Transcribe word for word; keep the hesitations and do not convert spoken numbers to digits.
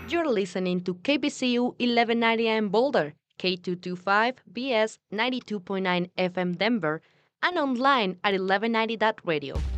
You're listening to K B C U eleven ninety A M Boulder, K two twenty-five B S ninety-two point nine F M Denver, and online at eleven ninety dot radio.